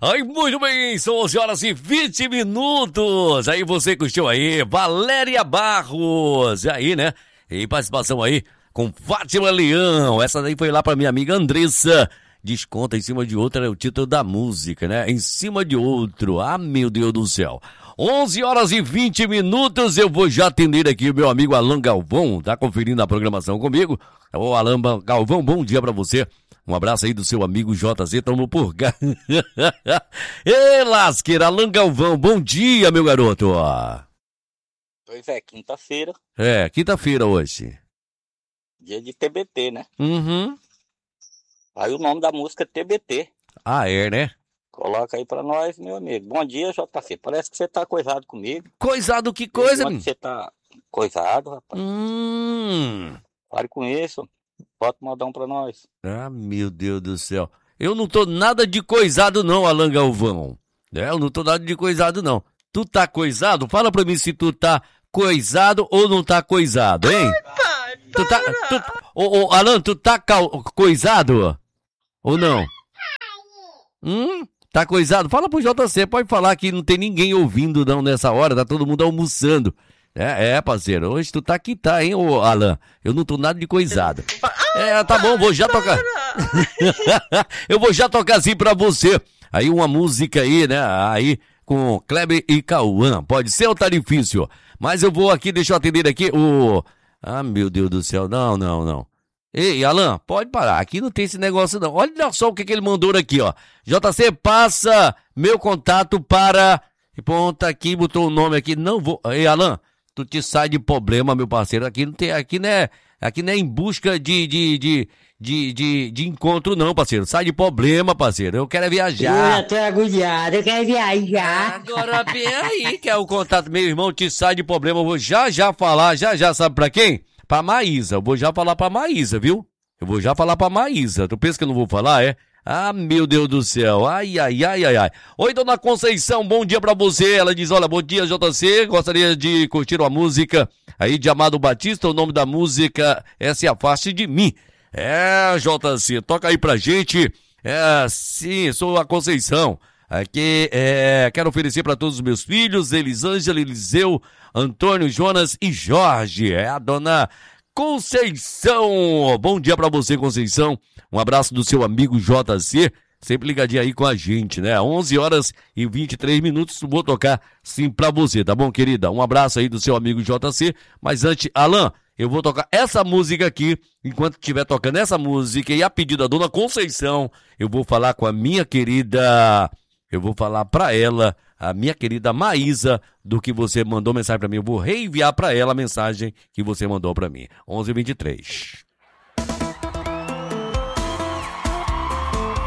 Ai, muito bem, são 11 horas e 20 minutos. Aí você curtiu aí, Valéria Barros. E aí, né? E participação aí com Fátima Leão. Essa daí foi lá pra minha amiga Andressa. Desconta em cima de outro é o título da música, né? Em cima de outro. Ah, meu Deus do céu. 11 horas e 20 minutos, eu vou já atender aqui o meu amigo Alan Galvão, tá conferindo a programação comigo. Ô, Alan Galvão, bom dia pra você. Um abraço aí do seu amigo JZ, tamo por cá. Ei, lasqueira, Alan Galvão, bom dia, meu garoto. Pois é, quinta-feira. É, quinta-feira hoje. Dia de TBT, né? Uhum. Aí o nome da música é TBT. Ah, é, né? Coloca aí pra nós, meu amigo. Bom dia, JC. Parece que você tá coisado comigo. Coisado que coisa, menino? Você tá coisado, rapaz. Pare com isso. Bota um modão pra nós. Ah, meu Deus do céu. Eu não tô nada de coisado não, Alan Galvão. Eu não tô nada de coisado não. Tu tá coisado? Fala pra mim se tu tá coisado ou não tá coisado, hein? Ai, pai, Tu tá... Alan, tu tá coisado? Ou não? Tá coisado? Fala pro JC, pode falar que não tem ninguém ouvindo não nessa hora, tá todo mundo almoçando. Parceiro, hoje tu tá que tá, hein, ô Alan? Eu não tô nada de coisado. Tá bom, vou já tocar. Eu vou já tocar assim pra você. Aí uma música aí, né, aí com Kleber e Cauã. Pode ser ou tá difícil? Mas eu vou aqui, deixa eu atender aqui o... Ah, meu Deus do céu, não. Ei, Alan, pode parar, aqui não tem esse negócio não. Olha só o que ele mandou aqui, ó. JC, passa meu contato para... Ponta aqui, botou o nome aqui, não vou... Ei, Alan, tu te sai de problema, meu parceiro. Aqui não tem, aqui não é em busca de encontro não, parceiro. Sai de problema, parceiro. Eu quero viajar. Eu tô agoniado, eu quero viajar. Agora vem aí, que é o contato, meu irmão, te sai de problema. Eu vou já falar, sabe pra quem? Pra Maísa. Eu vou já falar pra Maísa, viu? Eu vou já falar pra Maísa. Tu pensa que eu não vou falar, é? Ah, meu Deus do céu. Ai. Oi, dona Conceição, bom dia pra você. Ela diz, olha, bom dia, JC. Gostaria de curtir uma música aí de Amado Batista. O nome da música é Se Afaste de Mim. JC, toca aí pra gente. Sim, sou a Conceição. Aqui, quero oferecer pra todos os meus filhos, Elisângela, Eliseu, Antônio, Jonas e Jorge. É a dona Conceição. Bom dia pra você, Conceição. Um abraço do seu amigo JC, sempre ligadinho aí com a gente, né? 11 horas e 23 minutos, vou tocar sim pra você, tá bom, querida? Um abraço aí do seu amigo JC, mas antes, Alan, eu vou tocar essa música aqui, enquanto estiver tocando essa música e a pedido da dona Conceição, eu vou falar com a minha querida, eu vou falar pra ela, a minha querida Maísa, do que você mandou mensagem pra mim, eu vou reenviar pra ela a mensagem que você mandou pra mim, 11h23.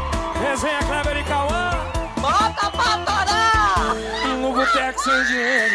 Resenha Kleber e Cauã. Bota pra torar! No boteco sem dinheiro.